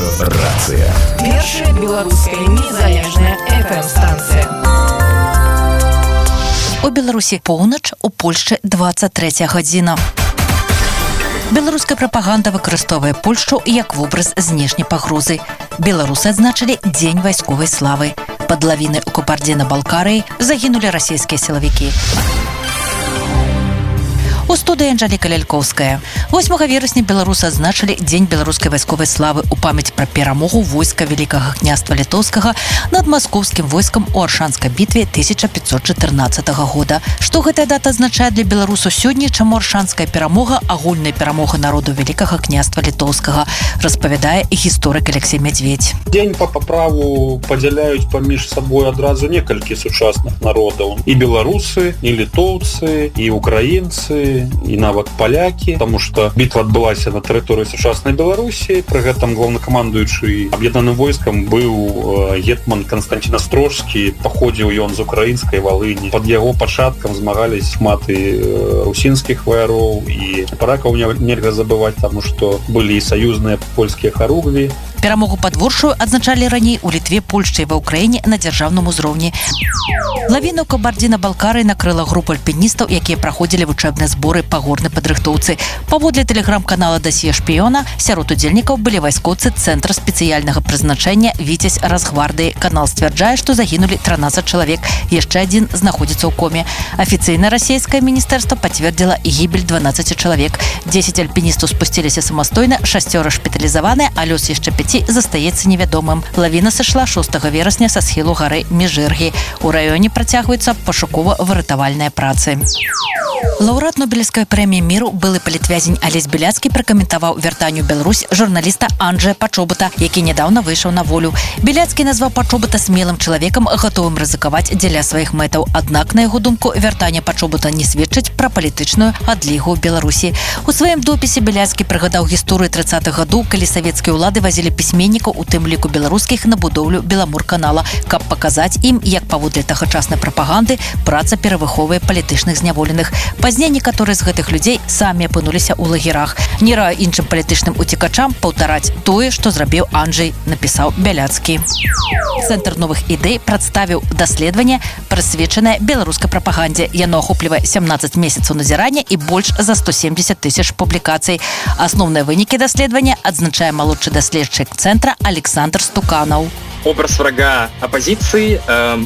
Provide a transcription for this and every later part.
Радыёрацыя. Першая беларуская незалежная FM-станція. У Беларусі поўнач, у Польшчы 23 гадзіна. Беларуская прапаганда выкарыстоўвае Польшчу як вобраз знешняй пагрозы. Беларусы адзначылі Дзень вайсковай славы. Пад лавінай у Кабардино-Балкарыі загінулі расійскія сілавікі. У студыі Анжэліка Лялькоўская. 8 верасня беларусы адзначылі Дзень беларускай вайсковай славы ў памяць пра перамогу войска Вялікага княства Літоўскага над маскоўскім войскам у Аршанскай бітве 1514 года. Што гэтая дата азначае для беларусаў сёння, чаму Аршанская перамога агульная перамога народу Вялікага княства Літоўскага, распавядае гісторык Алексей Мядзведь. Дзень па праву падзяляюць паміж сабой адразу некалькі сучасных народаў. І беларусы, і літоўцы, і украінцы, і нават палякі, таму што бітва адбылася на тэрыторыі сучаснай Беларусі. Пры гэтым главнакамандуючы аб'яднаным войскам быў гетман Канстантин Астрожскі. Паходзіў ён з украінскай Валыні. Пад яго пачаткам змагались шматы русінскіх ваяроў, і паракаў нельга забываць, таму што былі і саюзныя польскія харугві. Перамогу пад Воршаю адзначалі раней у Літве, Польшчы і ва Ўкраіне на дзяржаўным узроўні. Лавіну Кабардино-Балкарыі накрыла група альпіністаў, якія праходзілі вучэбныя зборы па горнай падрыхтоўцы. Паводле тэлеграм-канала «Дасье шпіёна», сярод удзельнікаў былі вайскоўцы Цэнтра спецыяльнага прызначэння «Віцязь Разгвардыі». Канал сцвярджае, што загінулі 13 чалавек. Яшчэ адзін знаходзіцца ў коме. Афіцыйна расійскае міністэрства пацвердзіла гібель 12 чалавек. 10 альпіністаў спусціліся самастойна, 6 шпіталізаваныя, а лёс яшчэ 5 застаецца невядомым. Лавіна сышла 6 верасня са схілу гары Межыргі. У раёне працягваюцца пашукова-выратавальныя працы. Лаўрэат Нобелевскай прэміі міру, былы палітвязень Алесь Беляцкі пракаментаваў вяртанне ў Беларусь журналіста Анджэя Пачобута, які нядаўна выйшаў на волю. Беляцкі назваў Пачобута смелым чалавекам, гатовым рызыкаваць дзеля сваіх мэтаў. Аднак, на яго думку, вяртанне Пачобута не сведчыць пра палітычную адлігу ў Беларусі. У сваім допісе Беляцкі прыгадаў гісторыю 30-х гадоў, калі савецкія ўлады вазілі пісьменнікаў, у тым ліку беларускіх, на будоўлю Беламурканала, каб паказаць ім, як паводле тагачаснай прапаганды праца перавыхоўвае палітычных зняволеных. Пазней некаторыя з гэтых людзей самі апынуліся ў лагерах. Не раю іншым палітычным уцекачам паўтараць тое, што зрабіў Анджэй, напісаў Бяляцкі. Цэнтр новых ідэй прадставіў даследаванне, прысвечанае беларускай прапагандзе. Яно ахоплівае 17 месяцаў назірання і больш за 170 тысяч публікацый. Асноўныя вынікі даследавання адзначае малодшы даследчык цэнтра Александр Стуканаў. Образ врага оппозиции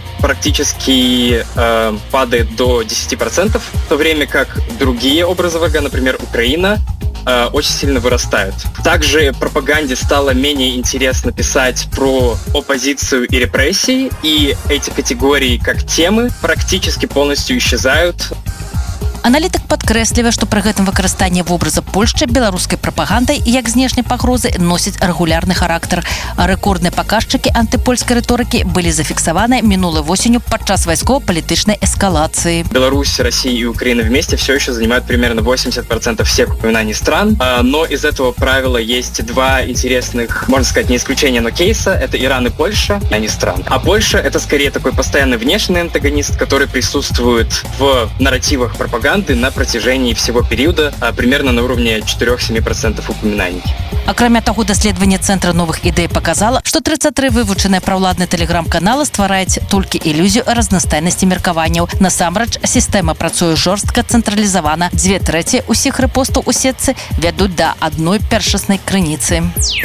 практически падает до 10%, в то время как другие образы врага, например, Украина, очень сильно вырастают. Также пропаганде стало менее интересно писать про оппозицию и репрессии, и эти категории как темы практически полностью исчезают. Аналітык падкрэслівае, што пры гэтым выкарыстанне вобраза Польшчы беларускай прапагандай як знешняй пагрозы носіць рэгулярны характар. А рэкордныя паказчыкі антыпольскай рыторыкі былі зафіксаваны мінулай восенню падчас вайсково-палітычнай эскалации. Беларусь, Россия и Украина вместе все еще занимают примерно 80% всех упоминаний стран, но из этого правила есть два интересных, можно сказать, не исключения, но кейса. Это Иран и Польша, а не стран. А Польша — это скорее такой постоянный внешний антагонист, который присутствует в нарративах пропаганды на протяжении всего периода, примерно на уровне 4-7% упоминаний. Акрамя таго, даследаванне Цэнтра новых ідэй паказала, што 33 вывучаныя праўладныя тэлеграм-каналы ствараюць толькі ілюзію разнастайнасці меркаванняў. Насамрэч, сістэма працуе жорстка цэнтралізавана. 2/3 усіх рэпостаў у сетцы вядуць да адной першаснай крыніцы.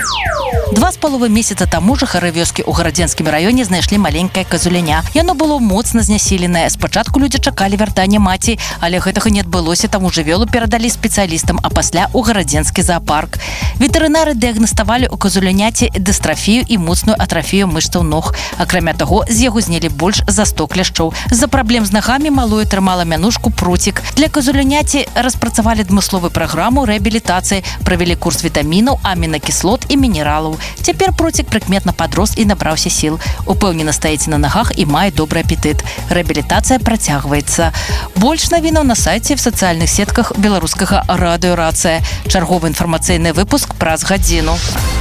2,5 месяца таму жыхары вёскі ў Гарадзенскім раёне знайшлі маленькае казуляня. Яно было моцна знясіленае. Спачатку людзі чакалі вяртання маці, але гэтага не адбылося, таму жывёлу перадалі спецыялістам, а пасля ў гарадзенскі заапарк. Ветэрынары дыягнаставалі ў казуляняці дыстрафію і моцную атрафію мышцаў ног. Акрамя таго, з яго знялі больш за 100 кляшчоў. З-за праблем з нагамі малое трымала мянушку Прутік. Для казуляняці распрацавалі адмысловую праграму рэабілітацыі, правялі курс вітамінаў, амінакіслот і мінералаў. Цяпер Прутік прыкметна падрос і набраўся сіл. Упэўнена стаіць на нагах і мае добры апетыт. Рэабілітацыя працягваецца. Больш навінаў на сайце, в сацыяльных сетках беларускага радыёрацыя. Чарговы інфармацыйны выпуск праз гадзіну.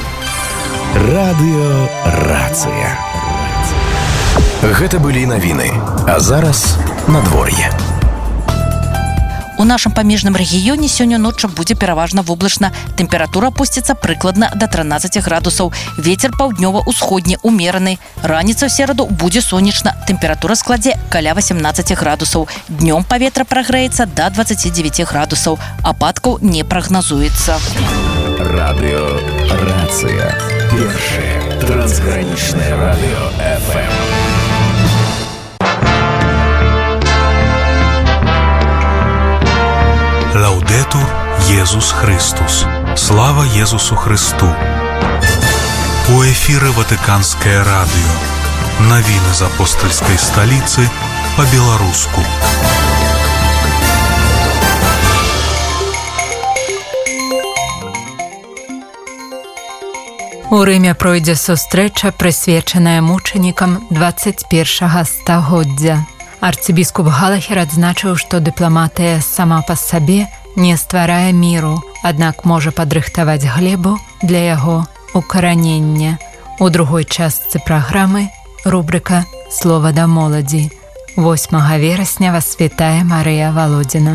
Радыёрацыя. Гэта былі навіны. А зараз надвор'е. У нашым памежным рэгіёне сёння ноччу будзе пераважна воблачна. Тэмпература апусціцца прыкладна да 13 градусаў. Вецер паўднёва-ўсходні умераны. Раніца ў сераду будзе сонечна. Тэмпература складзе каля 18 градусаў. Днём паветра прагрэецца да 29 градусаў. Ападкаў не прагназуецца. Радио «Рация». Первое трансграничное радио ФМ. Лаудетур Єсус Христос. Слава Єсусу Христу. У эфире Ватиканское радио. Новины из апостольской столицы по-белорусски. У Рымі пройдзе сустрэча, прысвечаная мучанікам 21-га стагоддзя. Арцыбіскуп Галахер адзначыў, што дыпламатыя сама па сабе не стварае міру, аднак можа падрыхтаваць глебу для яго укаранення. У другой частцы праграмы рубрика «Слова да моладзі». 8 верасня вас вітае Марыя Валодзіна.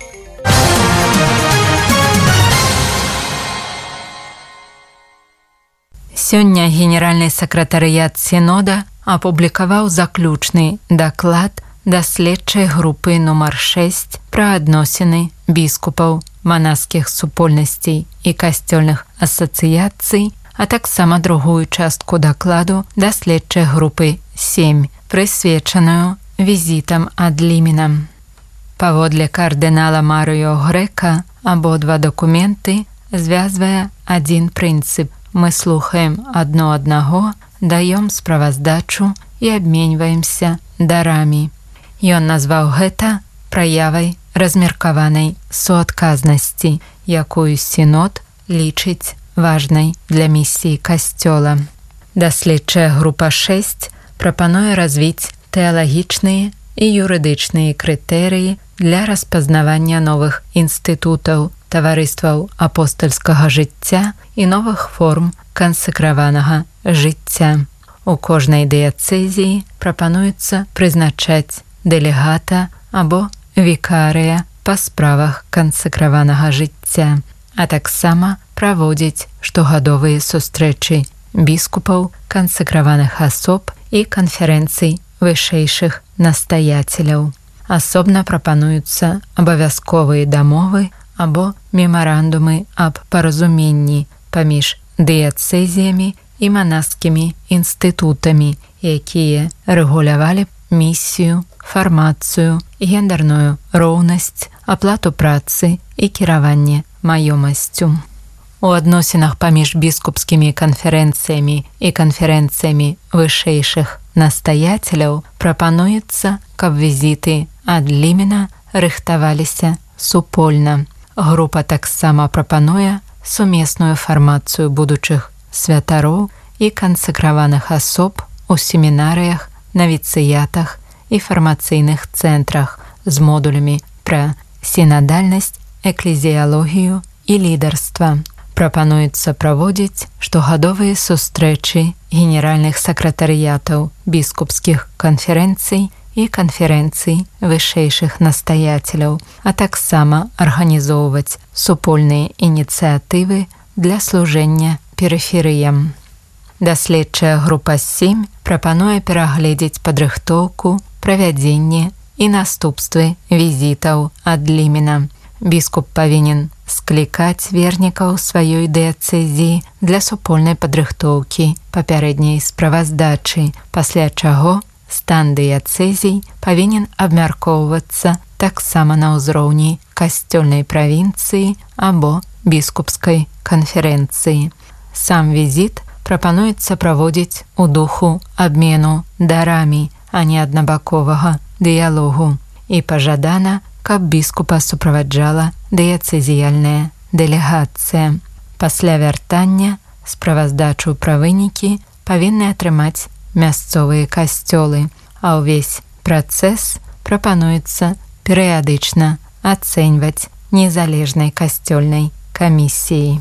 Сёння генеральны сакратарыят Сінода апублікаваў заключны даклад даследчай групы нумар 6 пра адносіны біскупаў, манаскіх супольнасцей і касцёльных асацыяцый, а таксама другую частку дакладу даследчай групы 7, прысвечаную візітам ад Лімена. Паводле кардынала Марыё Грэка абодва дакументы звязвае адзін прынцып. Мы слухаем адно аднаго, даём справаздачу і абменьваемся дарамі. Ён назваў гэта праявай размеркаванай суадказнасці, якую Сінод лічыць важнай для місіі Касцёла. Даследчая група 6 прапануе развіць тэалагічныя і юрыдычныя крытэрыі для распазнавання новых інстытутаў, таварыстваў апостальскага жыцця і новых форм кансакраванага жыцця. У кожнай дыяцэзіі прапануецца прызначаць дэлегата або вікарыя па справах кансакраванага жыцця, а таксама праводзіць штогадовыя сустрэчы біскупаў, кансакраваных асоб і канферэнцый вышэйшых настаяцеляў. Асобна прапануюцца абавязковыя дамовы або мемарандумы аб паразуменні паміж дыяцэзіямі і манаскімі інстытутамі, якія рэгулявалі місію, фармацыю, гендерную роўнасць, аплату працы і кіраванне маёмасцю. У адносінах паміж біскупскімі канферэнцыямі і канферэнцыямі вышэйшых настаяцеляў прапануецца, каб візіты ад Лімена рыхтаваліся супольна. Група таксама прапануе сумесную фармацыю будучых святароў і кансакраваных асоб у семінарыях, навіцыятах і фармацыйных цэнтрах з модулямі пра сінадальнасць, эклезіялогію і лідарства. Прапануецца праводзіць штогадовыя сустрэчы генеральных сакратарыятаў біскупскіх канферэнцый і канферэнцый вышэйшых настаяцеляў, а таксама арганізоўваць супольныя ініцыятывы для служэння перыферыям. Даследчая група 7 прапануе перагледзець падрыхтоўку, правядзенне і наступствы візітаў ад Лімена. Біскуп павінен склікаць вернікаў сваёй дыяцэзіі для супольнай падрыхтоўкі папярэдняй справаздачы, пасля чаго стан дыяцэзій павінен абмяркоўвацца таксама на ўзроўні касцёльнай правінцыі або біскупскай канферэнцыі. Сам візіт прапануецца праводзіць у духу абмену дарамі, а не аднабаковага дыялогу. І пажадана, каб біскупа суправаджала дыяцэзіяльная дэлегацыя. Пасля вяртання справаздачу пра вынікі павінны атрымаць мясцовыя касцёлы, а ўвесь працэс прапануецца перыядычна ацэньваць незалежнай касцёльнай камісіяй.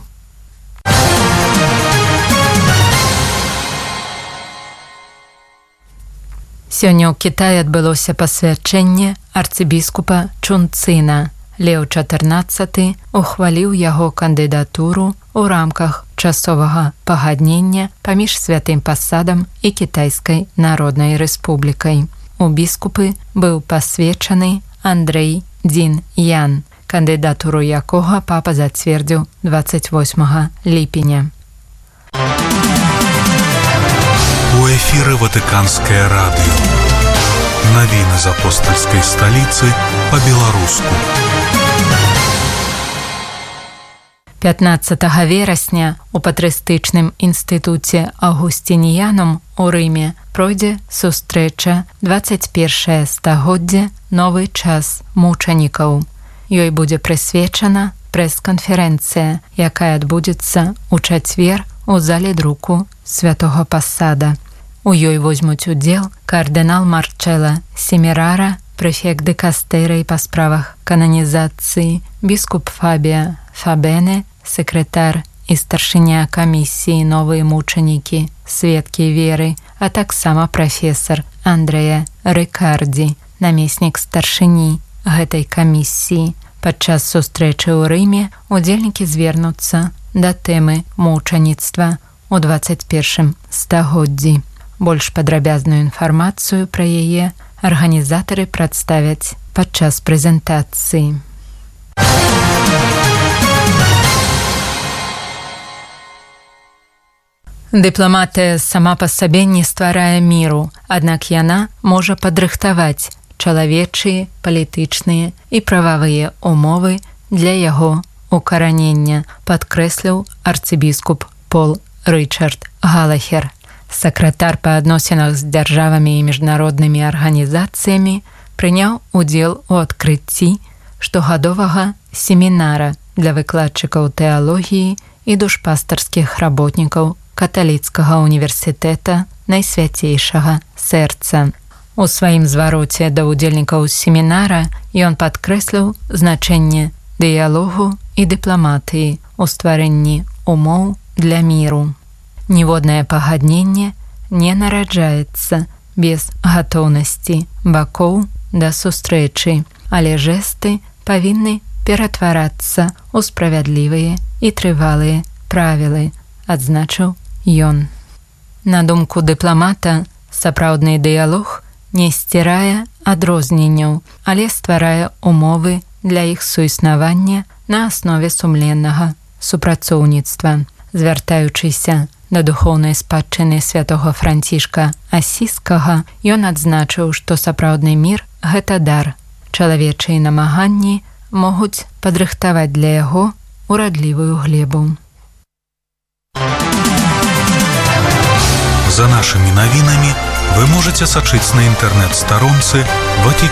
Сёння ў Кітаі адбылося пасвячэнне арцыбіскупа Чунцына. Лео XIV ухваліў яго кандыдатуру ў рамках часовага пагаднення паміж святым пасадам і Кітайскай Народнай Рэспублікай. У біскупы быў пасвечаны Андрэй Дзін Ян, кандыдатуру якога папа зацвердзіў 28 ліпеня. У эфіры Ватыканскае радыё. Навіны з апостальскай сталіцы па-беларуску. 15 верасня у патрыстычным інстытуце Аўгусцініянум у Рыме пройдзе сустрэча 21 стагоддзе «Новы час мучанікаў». Ёй будзе прысвечана прэс-канферэнцыя, якая адбудзецца ў чацвер у зале друку Святога Пасада. У ёй возьмуць удзел кардынал Марчэлло Семерара, прэфект дыкастэрыі па справах кананізацыі, біскуп Фабіа Фабене, сакратар і старшыня камісіі «Новыя мучанікі, сведкі веры», а таксама прафесар Андрэя Рыкардзі, намеснік старшыні гэтай камісіі. Падчас сустрэчы ў Рыме удзельнікі звернуцца да тэмы мучаніцтва ў 21 стагоддзі. Больш падрабязную інфармацыю пра яе арганізатары прадставяць падчас прэзентацыі. Дыпламатыя сама па сабе не стварае міру, аднак яна можа падрыхтаваць чалавечыя, палітычныя і прававыя умовы для яго укаранення, падкрэсліў арцыбіскуп Пол Рычард Галахер. Сакратар па адносінах з дзяржавамі і міжнароднымі арганізацыямі прыняў удзел у адкрыцці штогадовага семінара для выкладчыкаў тэалогіі і душпастарскіх работнікаў каталіцкага універсітэта Найсвяцейшага сэрца. У сваім звароце да ўдзельнікаў семінара ён падкрэсліў значэнне дыялогу і дыпламатыі ў стварэнні умоў для міру. Ніводнае пагадненне не нараджаецца без гатоўнасці бакоў да сустрэчы, але жэсты павінны ператварацца ў справядлівыя і трывалыя правілы, адзначыў ён. На думку дыпламата, сапраўдны дыялог не сцірае адрозненняў, але стварае умовы для іх суіснавання на аснове сумленнага супрацоўніцтва. Звяртаючыся да духоўнай спадчыны святога Францішка Асіскага, ён адзначыў, што сапраўдны мір – гэта дар. Чалавечыя намаганні могуць падрыхтаваць для яго урадлівую глебу. За нашымі навінамі вы можете сачыць на інтэрнэт-старонцы Ватикана.